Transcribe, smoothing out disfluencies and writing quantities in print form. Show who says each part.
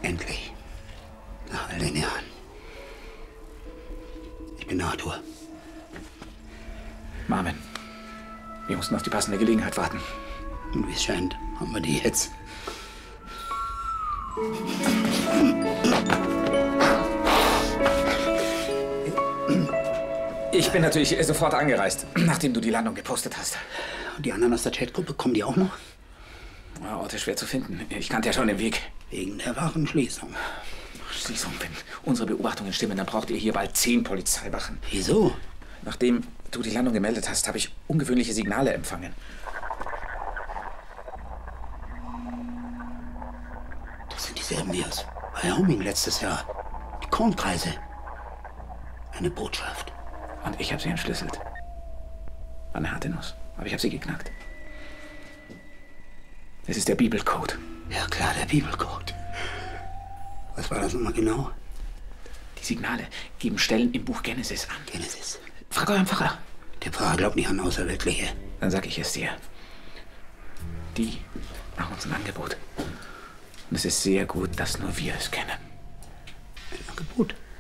Speaker 1: Endlich. Nach all den Jahren. Ich bin Arthur.
Speaker 2: Marvin, wir mussten auf die passende Gelegenheit warten.
Speaker 1: Und wie es scheint, haben wir die jetzt.
Speaker 2: Ich bin natürlich sofort angereist, nachdem du die Landung gepostet hast.
Speaker 1: Und die anderen aus der Chatgruppe, kommen die auch noch?
Speaker 2: Ja, Orte schwer zu finden. Ich kannte ja schon den Weg.
Speaker 1: Wegen der Wachenschließung.
Speaker 2: Schließung, wenn unsere Beobachtungen stimmen, dann braucht ihr hier bald 10 Polizeiwachen.
Speaker 1: Wieso?
Speaker 2: Nachdem du die Landung gemeldet hast, habe ich ungewöhnliche Signale empfangen.
Speaker 1: Das sind dieselben wie aus Wyoming letztes Jahr. Die Kornkreise. Eine Botschaft.
Speaker 2: Und ich habe sie entschlüsselt. War eine harte Nuss, aber ich habe sie geknackt. Es ist der Bibelcode.
Speaker 1: Ja klar, der Bibelcode. Was war das nochmal genau?
Speaker 2: Die Signale geben Stellen im Buch Genesis an.
Speaker 1: Genesis.
Speaker 2: Frag euren Pfarrer.
Speaker 1: Der Pfarrer glaubt nicht an Außerweltliche.
Speaker 2: Dann sag ich es dir. Die machen uns ein Angebot. Und es ist sehr gut, dass nur wir es kennen.
Speaker 1: Ein Angebot?